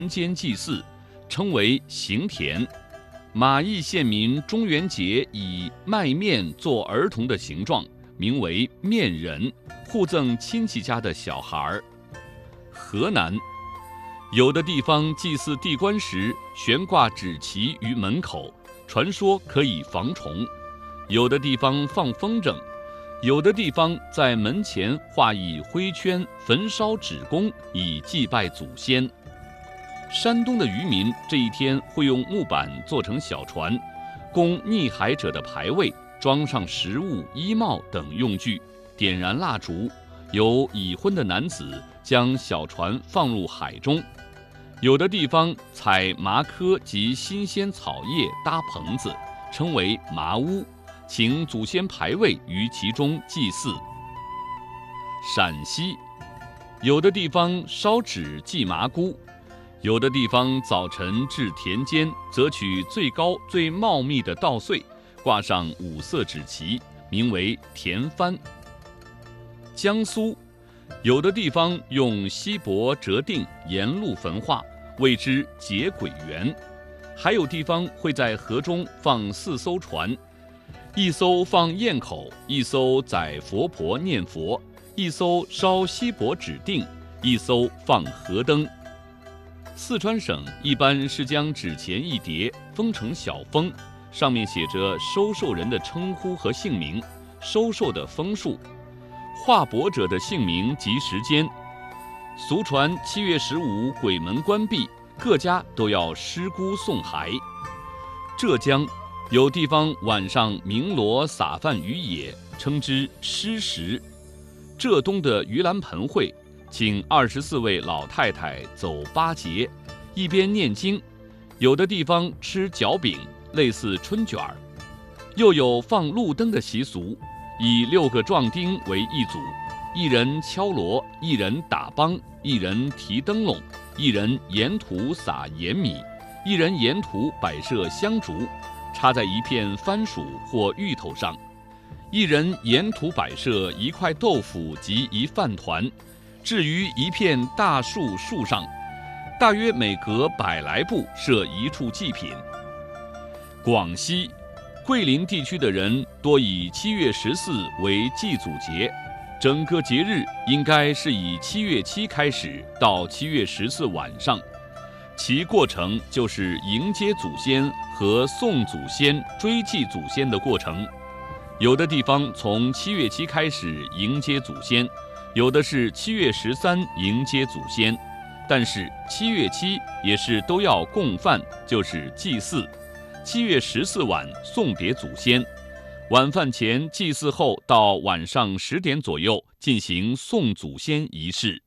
民间祭祀，称为行田。马邑县民中元节以麦面做儿童的形状，名为面人，互赠亲戚家的小孩。河南有的地方祭祀地官时悬挂纸旗于门口，传说可以防虫；有的地方放风筝，有的地方在门前画以灰圈，焚烧纸供，以祭拜祖先。山东的渔民这一天会用木板做成小船，供溺海者的牌位，装上食物、衣帽等用具，点燃蜡烛，由已婚的男子将小船放入海中。有的地方采麻柯及新鲜草叶搭棚子，称为麻屋，请祖先牌位于其中祭祀。陕西有的地方烧纸祭麻姑，有的地方早晨至田间，择取最高最茂密的稻穗，挂上五色纸旗，名为田幡。江苏有的地方用锡箔折锭沿路焚化，谓之结鬼园。还有地方会在河中放4艘船，一艘放堰口，一艘载佛婆念佛，一艘烧锡箔纸锭，一艘放河灯。四川省一般是将纸钱一叠封成小封，上面写着收受人的称呼和姓名、收受的封数、画帛者的姓名及时间。俗传7月15鬼门关闭，各家都要尸孤送骸。浙江有地方晚上鸣锣撒饭于野，称之吃食。浙东的盂兰盆会，请24位老太太走8节，一边念经。有的地方吃饺饼，类似春卷儿。又有放路灯的习俗，以6个壮丁为一组，一人敲锣，一人打梆，一人提灯笼，一人沿途撒盐米，一人沿途摆设香烛，插在一片番薯或芋头上，一人沿途摆设一块豆腐及一饭团，置于一片大树树上，大约每隔100来步设一处祭品。广西、桂林地区的人多以7月14为祭祖节，整个节日应该是以7月7开始到7月14晚上，其过程就是迎接祖先和送祖先、追祭祖先的过程。有的地方从7月7开始迎接祖先，有的是7月13迎接祖先，但是7月7也是都要供饭，就是祭祀。7月14晚送别祖先，晚饭前祭祀后到晚上10点左右进行送祖先仪式。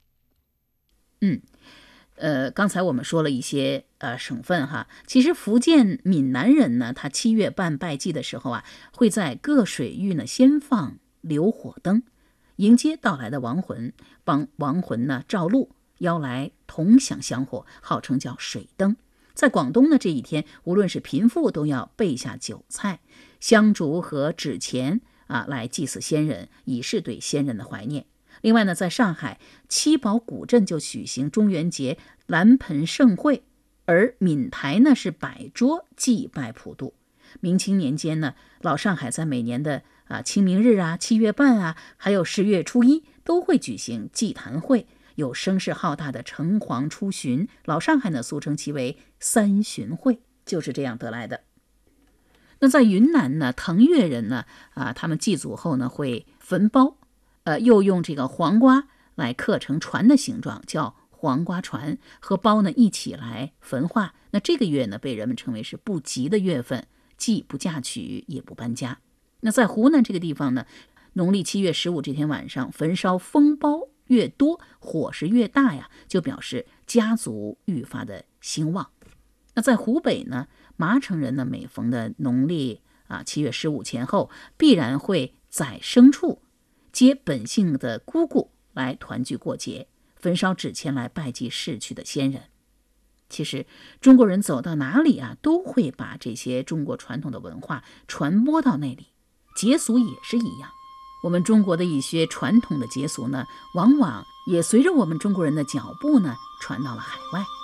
刚才我们说了一些省份哈，其实福建闽南人呢，他7月半拜祭的时候啊，会在各水域呢先放流火灯，迎接到来的亡魂，帮亡魂呢照路，邀来同享香火，号称叫水灯。在广东呢，这一天无论是贫富都要备下酒菜、香烛和纸钱来祭祀先人，以示对先人的怀念。另外呢，在上海七宝古镇就举行中元节蓝盆盛会，而闽台呢是摆桌祭拜普渡。明清年间呢，老上海在每年的清明日7月半还有10月初1都会举行祭坛会，有声势浩大的城隍出巡，老上海呢俗称其为3巡会，就是这样得来的。那在云南呢，腾越人呢他们祭祖后呢会焚苞，又用这个黄瓜来刻成船的形状，叫黄瓜船，和苞呢一起来焚化。那这个月呢被人们称为是不吉的月份，既不嫁娶也不搬家。那在湖南这个地方呢，农历7月15这天晚上焚烧风苞越多，火势越大呀，就表示家族愈发的兴旺。那在湖北呢，麻城人呢每逢的农历7月15前后，必然会宰牲畜，接本姓的姑姑来团聚过节，焚烧纸钱来拜祭逝去的先人。其实中国人走到哪里都会把这些中国传统的文化传播到那里，节俗也是一样。我们中国的一些传统的节俗呢，往往也随着我们中国人的脚步呢，传到了海外。